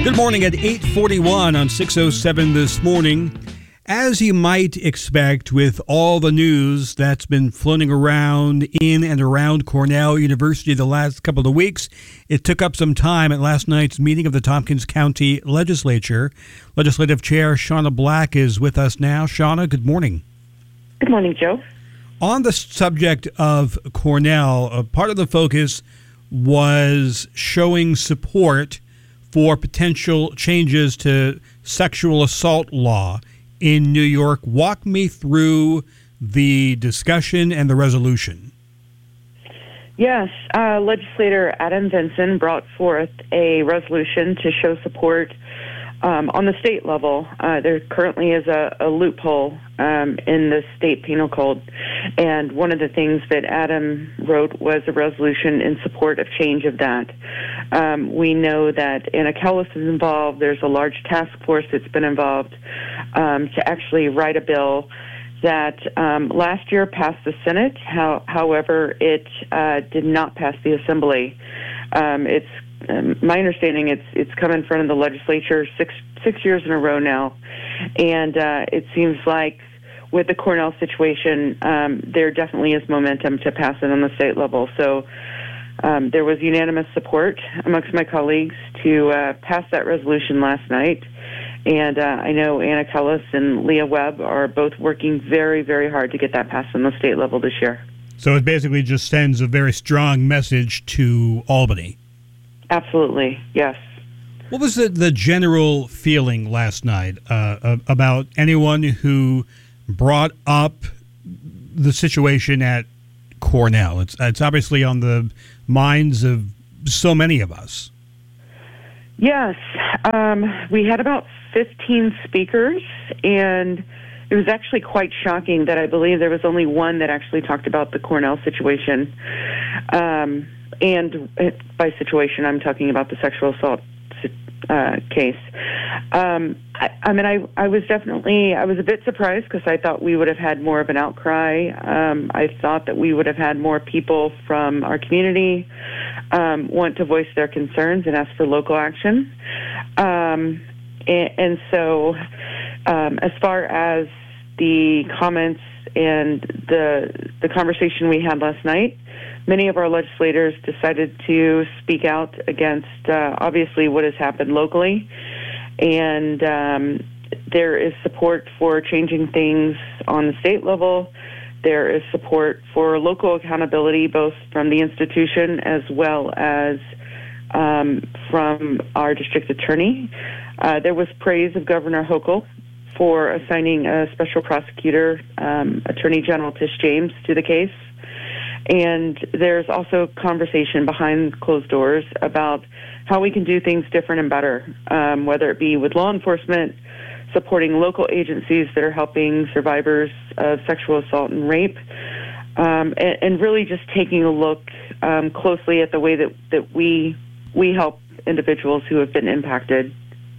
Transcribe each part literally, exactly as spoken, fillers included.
Good morning at eight forty-one on six oh seven this morning. As you might expect with all the news that's been floating around in and around Cornell University the last couple of weeks, it took up some time at last night's meeting of the Tompkins County Legislature. Legislative Chair Shauna Black is with us now. Shauna, good morning. Good morning, Joe. On the subject of Cornell, a part of the focus was showing support for potential changes to sexual assault law in New York. Walk me through the discussion and the resolution. Yes, uh, Legislator Adam Vinson brought forth a resolution to show support um, on the state level. Uh, there currently is a, a loophole um, in the state penal code, and one of the things that Adam wrote was a resolution in support of change of that. Um, we know that Anna Kellis is involved. There's a large task force that's been involved um, to actually write a bill that um, last year passed the Senate. How, however, it uh, did not pass the Assembly. Um, it's um, my understanding it's it's come in front of the legislature six six years in a row now, and uh, it seems like with the Cornell situation, um, there definitely is momentum to pass it on the state level. So um, there was unanimous support amongst my colleagues to uh, pass that resolution last night. And uh, I know Anna Kellis and Leah Webb are both working very, very hard to get that passed on the state level this year. So it basically just sends a very strong message to Albany. Absolutely, yes. What was the, the general feeling last night uh, about anyone who brought up the situation at Cornell? It's, it's obviously on the minds of so many of us. Yes, um, we had about fifteen speakers, and it was actually quite shocking that I believe there was only one that actually talked about the Cornell situation. Um, and by situation, I'm talking about the sexual assault uh, case. Um, I, I mean, I, I was definitely, I was a bit surprised because I thought we would have had more of an outcry. Um, I thought that we would have had more people from our community um, want to voice their concerns and ask for local action. Um, and, and so um, as far as the comments and the the conversation we had last night, many of our legislators decided to speak out against, uh, obviously, what has happened locally. And um, there is support for changing things on the state level. There is support for local accountability, both from the institution as well as um, from our district attorney. Uh, there was praise of Governor Hochul for assigning a special prosecutor, um, Attorney General Tish James, to the case. And there's also conversation behind closed doors about how we can do things different and better, um, whether it be with law enforcement, supporting local agencies that are helping survivors of sexual assault and rape, um, and, and really just taking a look um, closely at the way that, that we we help individuals who have been impacted.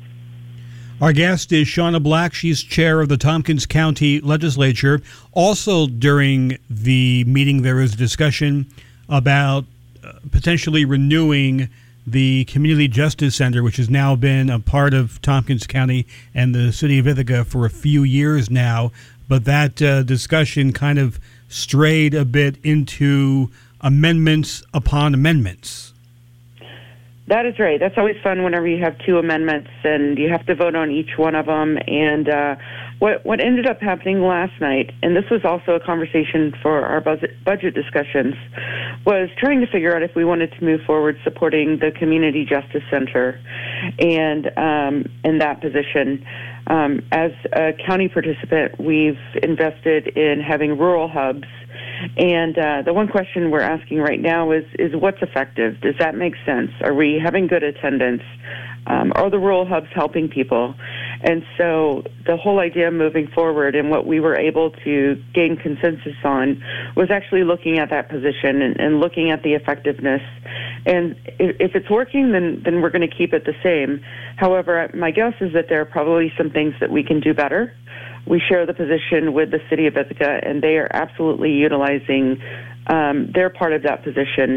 Our guest is Shauna Black. She's chair of the Tompkins County Legislature. Also during the meeting, there was a discussion about uh, potentially renewing the Community Justice Center, which has now been a part of Tompkins County and the city of Ithaca for a few years now. But that uh, discussion kind of strayed a bit into amendments upon amendments. That is right. That's always fun whenever you have two amendments and you have to vote on each one of them. And uh, what what ended up happening last night, and this was also a conversation for our budget, budget discussions, was trying to figure out if we wanted to move forward supporting the Community Justice Center and um, in that position. Um, as a county participant, we've invested in having rural hubs. And uh, the one question we're asking right now is, is what's effective? Does that make sense? Are we having good attendance? Um, are the rural hubs helping people? And so the whole idea moving forward and what we were able to gain consensus on was actually looking at that position and, and looking at the effectiveness. And if, if it's working, then, then we're going to keep it the same. However, my guess is that there are probably some things that we can do better. We share the position with the city of Ithaca, and they are absolutely utilizing um, their part of that position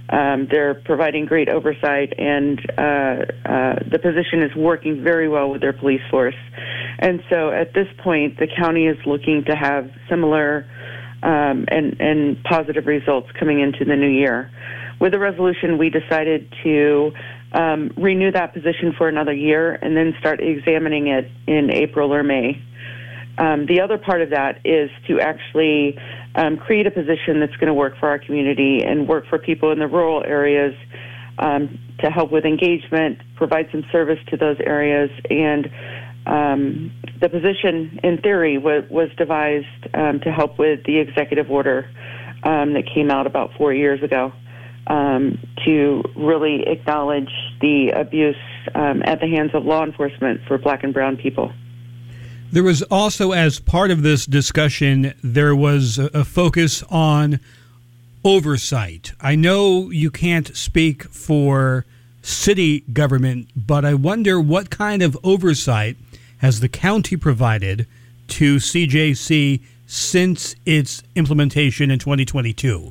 Um, they're providing great oversight, and uh, uh, the position is working very well with their police force. And so at this point, the county is looking to have similar um, and, and positive results coming into the new year. With the resolution, we decided to um, renew that position for another year and then start examining it in April or May. Um, the other part of that is to actually um, create a position that's going to work for our community and work for people in the rural areas um, to help with engagement, provide some service to those areas. And um, the position, in theory, was, was devised um, to help with the executive order um, that came out about four years ago um, to really acknowledge the abuse um, at the hands of law enforcement for Black and brown people. There was also, as part of this discussion, there was a focus on oversight. I know you can't speak for city government, but I wonder what kind of oversight has the county provided to C J C since its implementation in twenty twenty-two?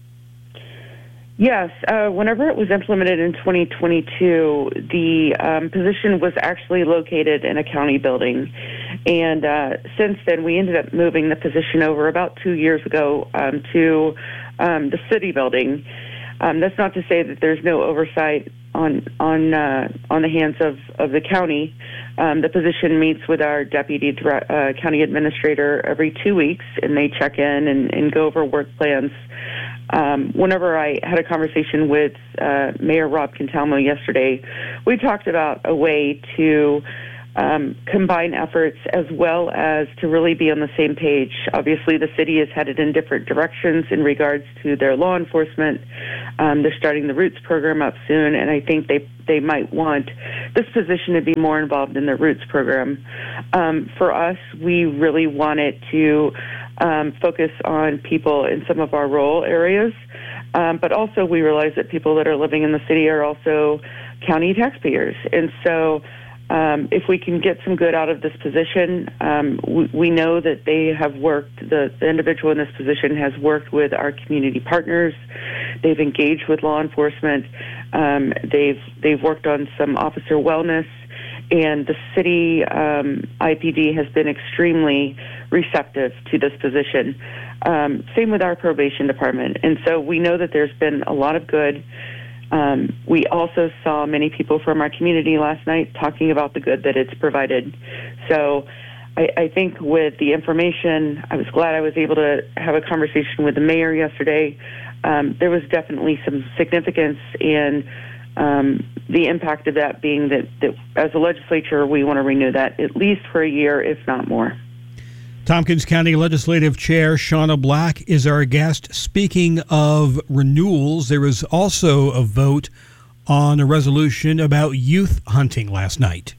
Yes, uh, whenever it was implemented in twenty twenty-two, the um, position was actually located in a county building. And uh, since then, we ended up moving the position over about two years ago um, to um, the city building. Um, that's not to say that there's no oversight on on uh, on the hands of, of the county. Um, the position meets with our deputy uh, county administrator every two weeks, and they check in and, and go over work plans. Um, whenever I had a conversation with uh, Mayor Rob Cantalmo yesterday, we talked about a way to um, combine efforts as well as to really be on the same page. Obviously, the city is headed in different directions in regards to their law enforcement. Um, they're starting the Roots program up soon, and I think they, they might want this position to be more involved in the Roots program. Um, for us, we really wanted to Um, focus on people in some of our rural areas, um, but also we realize that people that are living in the city are also county taxpayers. And so um, if we can get some good out of this position, um, we, we know that they have worked, the, the individual in this position has worked with our community partners. They've engaged with law enforcement. Um, they've, they've worked on some officer wellness. And the city um, I P D has been extremely receptive to this position. Um, same with our probation department. And so we know that there's been a lot of good. Um, we also saw many people from our community last night talking about the good that it's provided. So I, I think with the information, I was glad I was able to have a conversation with the mayor yesterday. Um, there was definitely some significance in Um, the impact of that being that, that as a legislature, we want to renew that at least for a year, if not more. Tompkins County Legislative Chair Shauna Black is our guest. Speaking of renewals, there was also a vote on a resolution about youth hunting last night.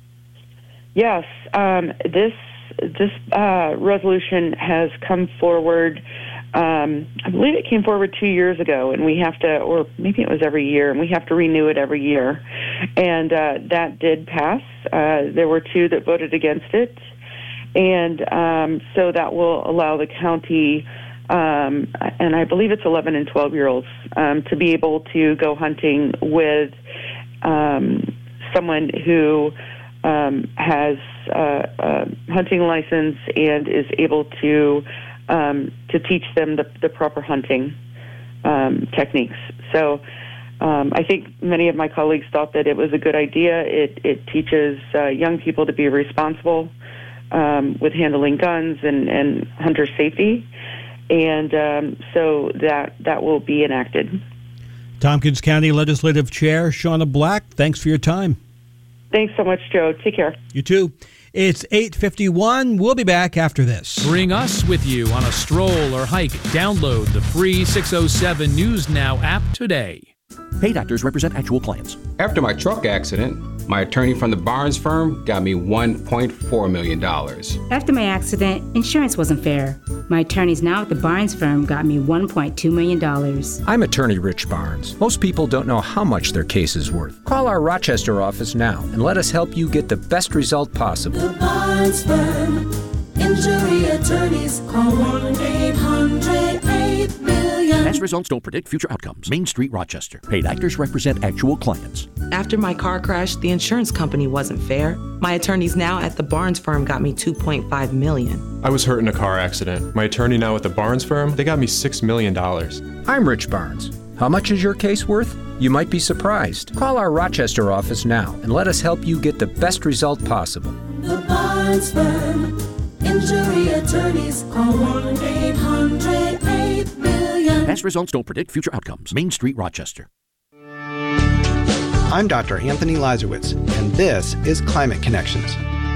Yes, um, this this uh, resolution has come forward. Um, I believe it came forward two years ago, and we have to, or maybe it was every year, and we have to renew it every year. And uh, that did pass. Uh, there were two that voted against it. And um, so that will allow the county, um, and I believe it's eleven and twelve-year-olds, um, to be able to go hunting with um, someone who um, has uh, a hunting license and is able to Um, to teach them the, the proper hunting um, techniques. So um, I think many of my colleagues thought that it was a good idea. It, it teaches uh, young people to be responsible um, with handling guns and, and hunter safety. And um, so that, that will be enacted. Tompkins County Legislative Chair Shauna Black, thanks for your time. Thanks so much, Joe. Take care. You too. It's eight fifty-one. We'll be back after this. Bring us with you on a stroll or hike. Download the free six oh seven News Now app today. Paid actors represent actual clients. After my truck accident, my attorney from the Barnes firm got me one point four million dollars. After my accident, insurance wasn't fair. My attorneys now at the Barnes firm got me one point two million dollars. I'm attorney Rich Barnes. Most people don't know how much their case is worth. Call our Rochester office now and let us help you get the best result possible. The Barnes firm. Injury attorneys. Call one eight hundred eight million. million. Past results don't predict future outcomes. Main Street, Rochester. Paid actors represent actual clients. After my car crash, the insurance company wasn't fair. My attorneys now at the Barnes firm got me two point five million dollars. I was hurt in a car accident. My attorney now at the Barnes firm, they got me six million dollars. I'm Rich Barnes. How much is your case worth? You might be surprised. Call our Rochester office now and let us help you get the best result possible. The Barnes firm. Injury attorneys. Call one eight hundred eight million. Past results don't predict future outcomes. Main Street, Rochester. I'm Doctor Anthony Lazarowitz, and this is Climate Connections.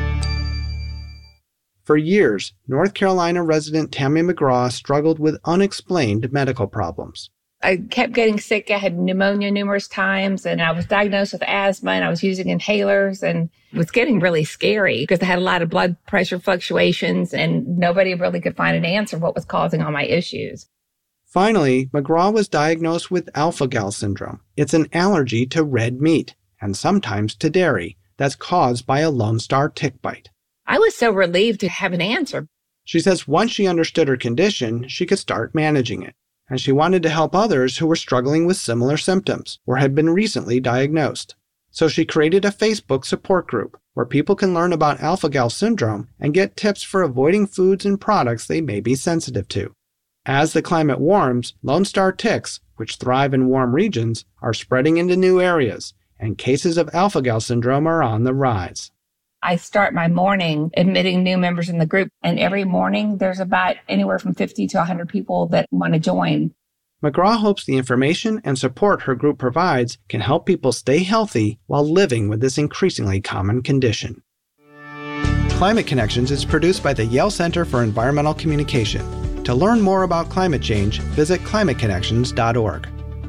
For years, North Carolina resident Tammy McGraw struggled with unexplained medical problems. I kept getting sick. I had pneumonia numerous times, and I was diagnosed with asthma, and I was using inhalers, and it was getting really scary because I had a lot of blood pressure fluctuations, and nobody really could find an answer what was causing all my issues. Finally, McGraw was diagnosed with alpha-gal syndrome. It's an allergy to red meat, and sometimes to dairy, that's caused by a Lone Star tick bite. I was so relieved to have an answer. She says once she understood her condition, she could start managing it. And she wanted to help others who were struggling with similar symptoms or had been recently diagnosed. So she created a Facebook support group where people can learn about alpha-gal syndrome and get tips for avoiding foods and products they may be sensitive to. As the climate warms, Lone Star ticks, which thrive in warm regions, are spreading into new areas, and cases of alpha-gal syndrome are on the rise. I start my morning admitting new members in the group, and every morning there's about anywhere from fifty to one hundred people that want to join. McGraw hopes the information and support her group provides can help people stay healthy while living with this increasingly common condition. Climate Connections is produced by the Yale Center for Environmental Communication. To learn more about climate change, visit climate connections dot org.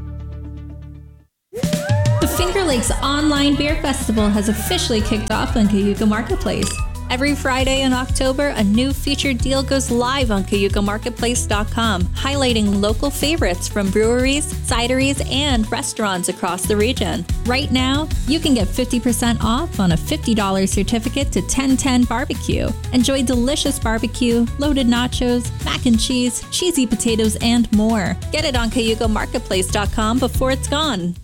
The Finger Lakes Online Beer Festival has officially kicked off on Cayuga Marketplace. Every Friday in October, a new featured deal goes live on cayuga marketplace dot com, highlighting local favorites from breweries, cideries, and restaurants across the region. Right now, you can get fifty percent off on a fifty dollars certificate to ten ten Barbecue. Enjoy delicious barbecue, loaded nachos, mac and cheese, cheesy potatoes, and more. Get it on cayuga marketplace dot com before it's gone.